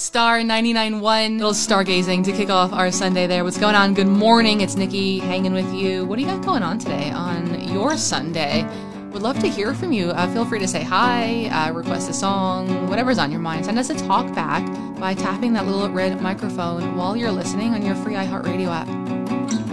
Star 99.1, little stargazing to kick off our Sunday there. What's going on? Good morning. It's Nikki hanging with you. What do you got going on today on your Sunday? Would love to hear from you. Feel free to say hi, request a song, whatever's on your mind. Send us a talk back by tapping that little red microphone while you're listening on your free iHeartRadio app.